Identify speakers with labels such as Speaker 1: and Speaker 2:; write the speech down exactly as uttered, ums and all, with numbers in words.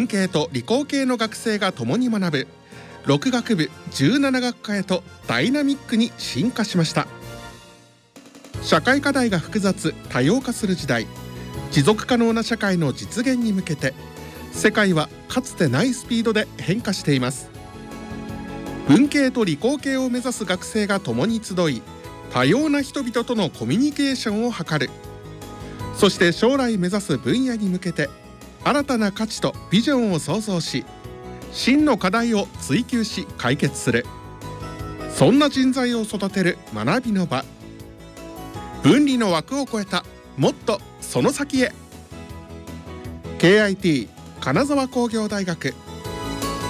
Speaker 1: 文系と理工系の学生が共に学ぶろく学部じゅうなな学科へとダイナミックに進化しました。社会課題が複雑多様化する時代、持続可能な社会の実現に向けて世界はかつてないスピードで変化しています。文系と理工系を目指す学生が共に集い、多様な人々とのコミュニケーションを図る。そして将来目指す分野に向けて新たな価値とビジョンを創造し、真の課題を追求し解決する。そんな人材を育てる学びの場。分離の枠を超えたもっとその先へ。 ケーアイティー 金沢工業大学